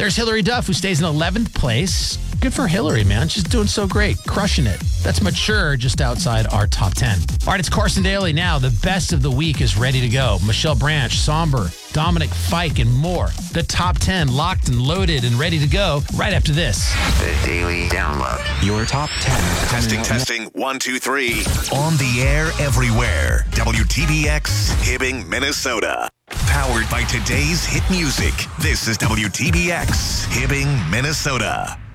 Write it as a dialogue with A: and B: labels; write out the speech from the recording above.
A: There's Hillary Duff, who stays in 11th place. Good for Hillary, man. She's doing so great. Crushing it. That's Mature, just outside our top 10. All right, it's Carson Daly now. The best of the week is ready to go. Michelle Branch, Somber, Dominic Fike, and more. The top 10 locked and loaded and ready to go right after this.
B: The Daily Download. Your top 10.
C: Testing. 1, 2, 3. On the air everywhere. WTBX, Hibbing, Minnesota. Powered by today's hit music. This is WTBX, Hibbing, Minnesota.